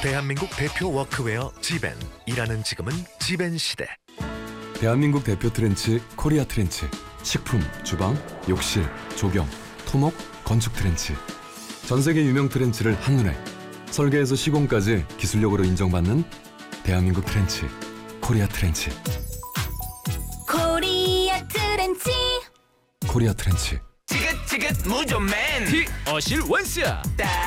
대한민국 대표 워크웨어 지벤. 일하는 지금은 지벤 시대. 대한민국 대표 트렌치 코리아 트렌치. 식품, 주방, 욕실, 조경, 토목, 건축 트렌치. 전 세계 유명 트렌치를 한눈에 설계에서 시공까지 기술력으로 인정받는 대한민국 트렌치 코리아 트렌치. 코리아 트렌치. 코리아 트렌치. 지긋지긋 무좀맨 어실 원스